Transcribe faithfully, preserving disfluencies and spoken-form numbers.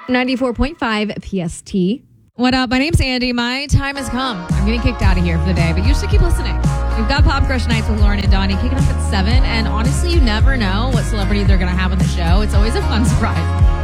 ninety-four point five P S T. What up? My name's Andy. My time has come. I'm getting kicked out of here for the day, but you should keep listening. We've got Pop Crush Nights with Lauren and Donnie kicking off at seven, and honestly, you never know what celebrity they're going to have on the show. It's always a fun surprise.